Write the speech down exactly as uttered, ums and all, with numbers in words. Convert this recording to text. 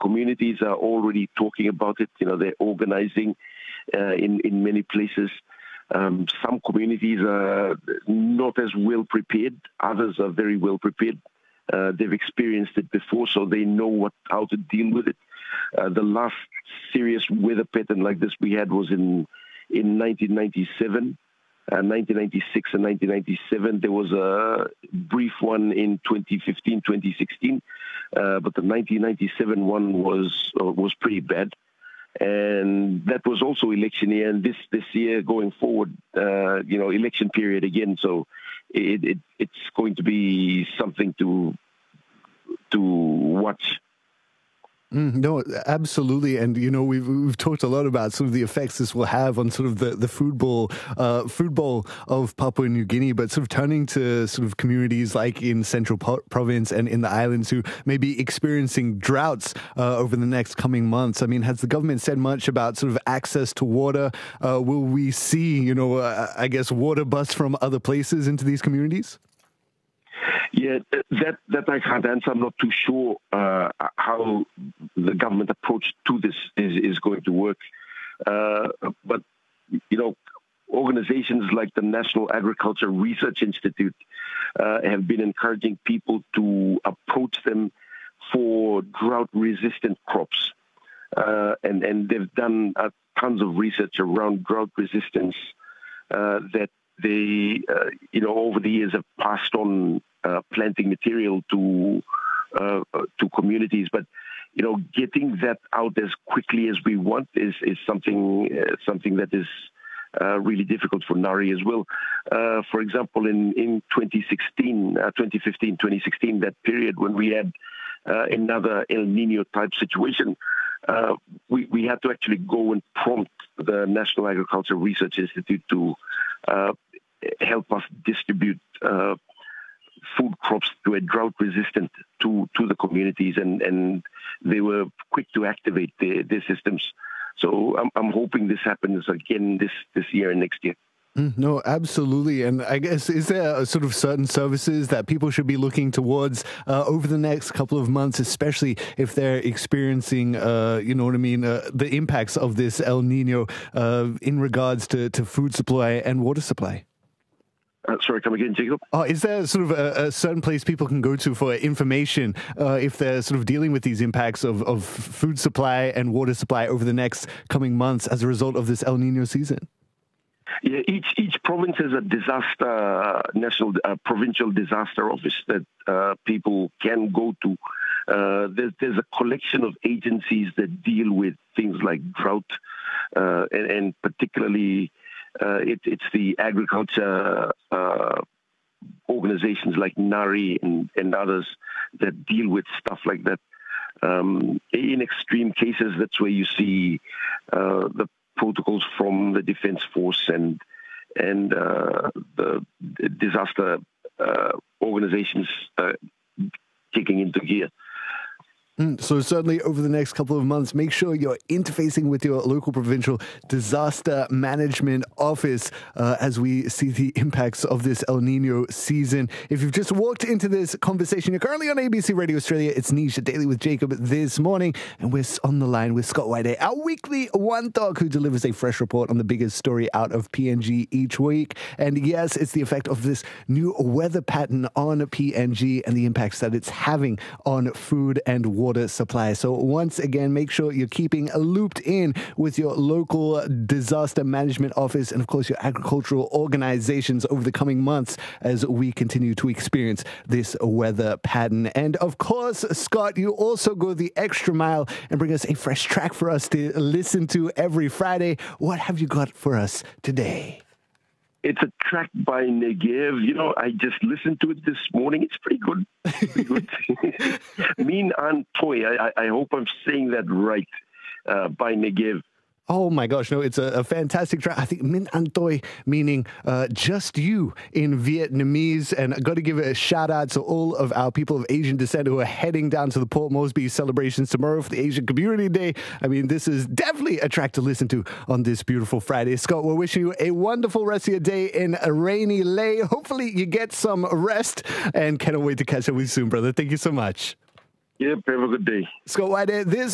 communities are already talking about it. You know, they're organizing uh, in, in many places. Um, some communities are not as well prepared. Others are very well prepared. Uh, they've experienced it before, so they know what how to deal with it. Uh, the last serious weather pattern like this we had was in in nineteen ninety-seven, uh, nineteen ninety-six and nineteen ninety-seven. There was a brief one in twenty fifteen, twenty sixteen, uh, but the nineteen ninety-seven one was uh, was pretty bad. And that was also election year, and this, this year going forward, uh, you know, election period again. So it, it it's going to be something to to watch. Mm, no, absolutely. And, you know, we've, we've talked a lot about sort of the effects this will have on sort of the, the food bowl, uh, food bowl of Papua New Guinea, but sort of turning to sort of communities like in Central po- Province and in the islands who may be experiencing droughts uh, over the next coming months. I mean, has the government said much about sort of access to water? Uh, will we see, you know, uh, I guess, water bus from other places into these communities? Yeah, that that I can't answer. I'm not too sure uh, how the government approach to this is, is going to work. Uh, but, you know, organizations like the National Agriculture Research Institute uh, have been encouraging people to approach them for drought-resistant crops. Uh, and, and they've done uh, tons of research around drought resistance uh, that they, uh, you know, over the years have passed on uh, planting material to uh, to communities. But, you know, getting that out as quickly as we want is is something uh, something that is uh, really difficult for Nari as well. Uh, for example, in in twenty sixteen, uh, twenty fifteen, twenty sixteen, that period when we had uh, another El Nino type situation, uh, we we had to actually go and prompt the National Agriculture Research Institute to uh, help us distribute uh, food crops to a drought resistant to, to the communities, and, and they were quick to activate their, their systems. So I'm, I'm hoping this happens again this, this year and next year. Mm, no, absolutely. And I guess, is there a sort of certain services that people should be looking towards uh, over the next couple of months, especially if they're experiencing, uh, you know what I mean, uh, the impacts of this El Nino uh, in regards to, to food supply and water supply? Uh, sorry, come again, Jacob? Oh, is there sort of a, a certain place people can go to for information uh, if they're sort of dealing with these impacts of, of food supply and water supply over the next coming months as a result of this El Nino season? Yeah, each each province has a disaster, uh, national, uh, provincial disaster office that uh, people can go to. Uh, there's, there's a collection of agencies that deal with things like drought, uh, and, and particularly uh, it, it's the agriculture uh, organizations like Nari and, and others that deal with stuff like that. Um, in extreme cases, that's where you see uh, the protocols from the Defense Force and and uh, the disaster uh, organizations uh, kicking into gear. Mm, so certainly over the next couple of months, make sure you're interfacing with your local provincial disaster management office uh, as we see the impacts of this El Nino season. If you've just walked into this conversation, you're currently on A B C Radio Australia. It's Nisha Daily with Jacob this morning, and we're on the line with Scott Whitehead, our weekly One Dog, who delivers a fresh report on the biggest story out of P N G each week. And yes, it's the effect of this new weather pattern on P N G and the impacts that it's having on food and water. water supply. So once again, make sure you're keeping looped in with your local disaster management office and, of course, your agricultural organizations over the coming months as we continue to experience this weather pattern. And, of course, Scott, you also go the extra mile and bring us a fresh track for us to listen to every Friday. What have you got for us today? It's a track by Negev. You know, I just listened to it this morning. It's pretty good. Pretty good. Mean Antoy. I, I hope I'm saying that right. Uh, by Negev. Oh my gosh, no, it's a, a fantastic track. I think Min Antoy, meaning uh, just you in Vietnamese. And I've got to give a shout out to all of our people of Asian descent who are heading down to the Port Moresby celebrations tomorrow for the Asian Community Day. I mean, this is definitely a track to listen to on this beautiful Friday. Scott, we're wishing you a wonderful rest of your day in a rainy Ley. Hopefully you get some rest and cannot wait to catch up with you soon, brother. Thank you so much. Yep, have a good day. Scott Whitehead, this